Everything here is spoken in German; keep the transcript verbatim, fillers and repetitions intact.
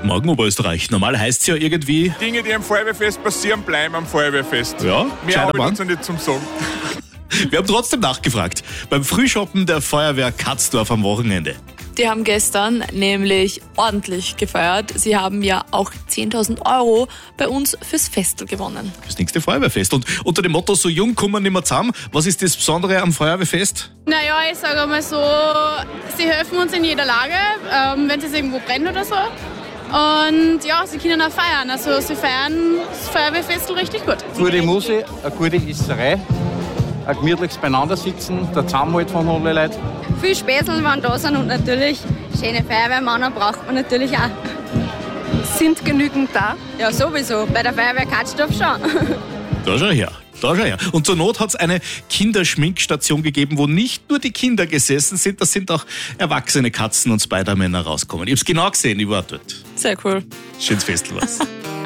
Morgen, Oberösterreich. Normal heißt es ja irgendwie... Dinge, die am Feuerwehrfest passieren, bleiben am Feuerwehrfest. Ja, mehr habe ich dazu nicht zum Sagen. Wir haben trotzdem nachgefragt. Beim Frühshoppen der Feuerwehr Katzdorf am Wochenende. Die haben gestern nämlich ordentlich gefeiert. Sie haben ja auch zehntausend Euro bei uns fürs Festel gewonnen. Das nächste Feuerwehrfest. Und unter dem Motto, so jung kommen wir nicht mehr zusammen. Was ist das Besondere am Feuerwehrfest? Naja, ich sage mal so, sie helfen uns in jeder Lage, ähm, wenn es irgendwo brennt oder so. Und ja, sie können auch feiern. Also sie feiern das Feuerwehrfestel richtig gut. Gute Musik, eine gute Isserei, ein gemütliches Beieinandersitzen, der Zusammenhalt von allen Leuten. Viel Späßeln waren da sind und natürlich schöne Feuerwehrmänner braucht man natürlich auch. Sind genügend da? Ja, sowieso. Bei der Feuerwehr Katzdorf schon. Da schau her. Da schau her. Und zur Not hat es eine Kinderschminkstation gegeben, wo nicht nur die Kinder gesessen sind, da sind auch erwachsene Katzen und Spider-Männer rausgekommen. Ich hab's genau gesehen, ich war dort. Sehr cool. Schönes Festel war's.